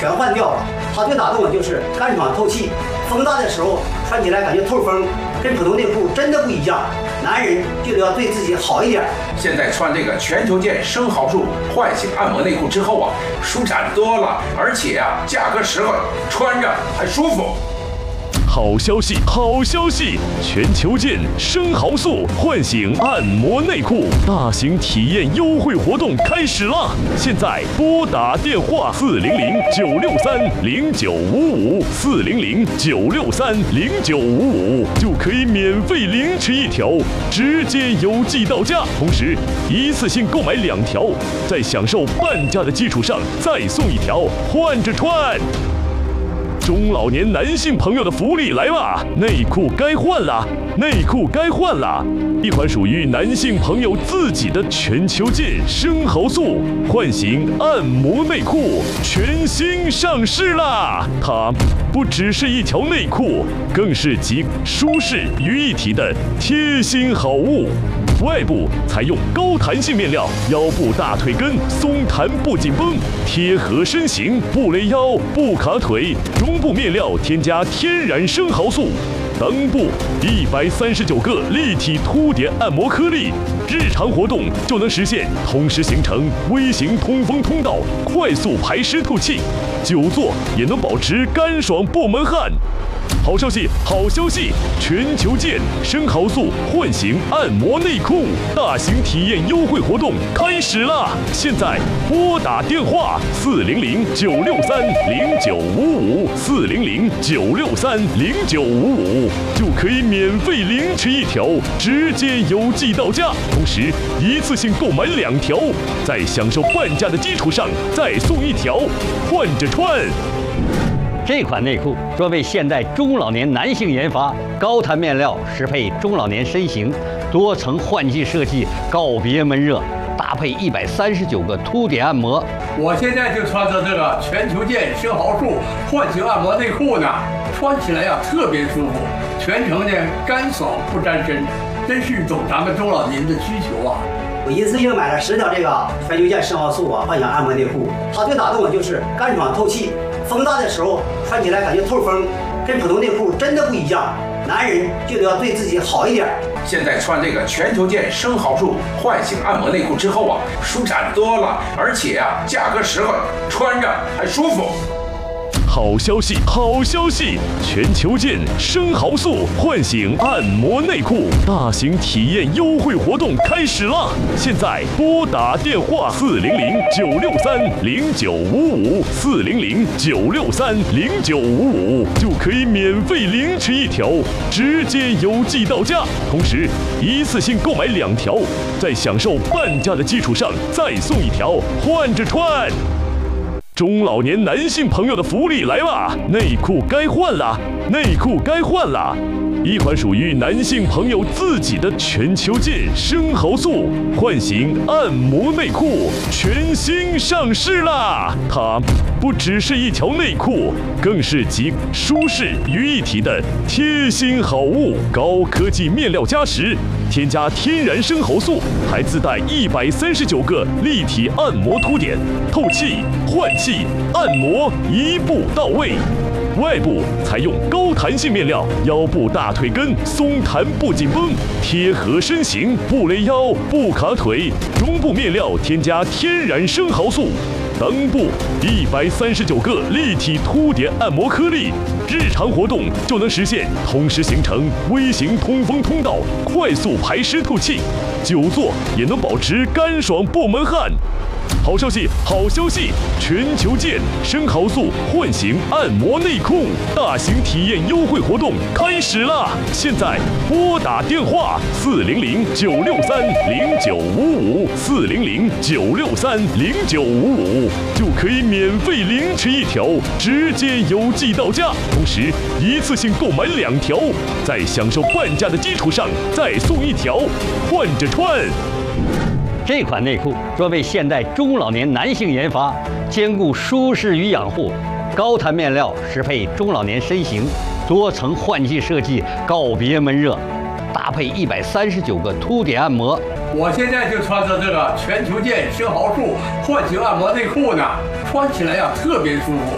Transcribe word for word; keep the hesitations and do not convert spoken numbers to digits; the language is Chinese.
全换掉了。它最打动我就是干爽透气，风大的时候穿起来感觉透风，跟普通内裤真的不一样。男人就得要对自己好一点。 现在穿这个全球件生蚝素唤醒按摩内裤之后啊，舒展多了，而且啊价格实惠，穿着还舒服。 好消息，好消息！全球件生蚝素唤醒按摩内裤大型体验优惠活动开始啦！现在拨打电话四零零九六三零九五五四零零九六三零九五五就可以免费领取一条，直接邮寄到家。同时，一次性购买两条，在享受半价的基础上再送一条，换着穿。中老年男性朋友的福利来吧！内裤该换了，内裤该换了。一款属于男性朋友自己的全球件生蚝素唤醒按摩内裤全新上市啦！它不只是一条内裤，更是集舒适于一体的贴心好物。外部采用高弹性面料，腰部大腿根松弹不紧绷，贴合身形不勒腰不卡腿。中部面料添加天然生蚝素，裆部一百三十九个立体凸点按摩颗粒，日常活动就能实现，同时形成微型通风通道，快速排湿透气，久坐也能保持干爽不闷汗。好消息，好消息！全球件生蚝素唤醒按摩内裤大型体验优惠活动开始啦！现在拨打电话四零零九六三零九五五四零零九六三零九五五就可以免费领取一条，直接邮寄到家。同时，一次性购买两条，在享受半价的基础上再送一条，换着穿。 这款内裤专为现代中老年男性研发，高弹面料适配中老年身形，多层换季设计，告别闷热，搭配一百三十九个凸点按摩。 我现在就穿着这个全球件生蚝素唤醒按摩内裤呢，穿起来呀、啊、特别舒服，全程呢干爽不沾身，真是懂咱们中老年的需求啊！ 我一次性买了十条这个全球件生蚝素啊唤醒按摩内裤，它最打动我就是干爽透气。风大的时候穿起来感觉透风，跟普通内裤真的不一样。男人就得要对自己好一点。 现在穿这个全球件生蚝素唤醒按摩内裤之后啊，舒展多了，而且啊价格实惠，穿着还舒服。 好消息，好消息！全球件生蚝素唤醒按摩内裤大型体验优惠活动开始啦！现在拨打电话四零零九六三零九五五四零零九六三零九五五就可以免费领取一条，直接邮寄到家。同时，一次性购买两条，在享受半价的基础上再送一条，换着穿。中老年男性朋友的福利来吧！内裤该换了，内裤该换了。一款属于男性朋友自己的全球件生蚝素唤醒按摩内裤全新上市啦！它不只是一条内裤，更是集舒适于一体的贴心好物。高科技面料加持，添加天然生蚝素，还自带一百三十九个立体按摩凸点，透气、换气、按摩一步到位。外部采用高弹性面料，腰部大腿根松弹不紧绷，贴合身形不勒腰不卡腿。中部面料添加天然生蚝素，裆部一百三十九个立体凸点按摩颗粒，日常活动就能实现，同时形成微型通风通道，快速排湿透气，久坐也能保持干爽不闷汗。好消息，好消息！全球件生蚝素唤醒按摩内裤大型体验优惠活动开始啦！现在拨打电话四零零九六三零九五五四零零九六三零九五五就可以免费领取一条，直接邮寄到家。同时，一次性购买两条，在享受半价的基础上再送一条，换着穿。 这款内裤专为现代中老年男性研发，兼顾舒适与养护，高弹面料适配中老年身形，多层换季设计，告别闷热，搭配一百三十九个凸点按摩。 我现在就穿着这个全球件生蚝素唤醒按摩内裤呢，穿起来呀、啊、特别舒服，